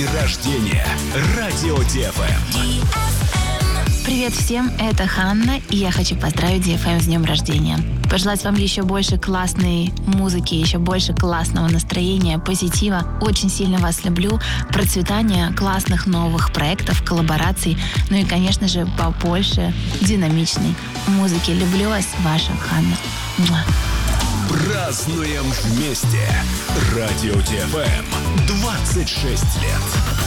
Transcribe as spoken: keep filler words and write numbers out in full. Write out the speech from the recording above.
рождения. Радио ди эф эм. Привет всем, это Ханна, и я хочу поздравить ди эф эм с днем рождения. Пожелать вам еще больше классной музыки, еще больше классного настроения, позитива. Очень сильно вас люблю. Процветания, классных новых проектов, коллабораций. Ну и, конечно же, побольше динамичной музыки. Люблю вас, ваша Ханна. Муа. Празднуем вместе. Радио ди эф эм. двадцать шесть лет.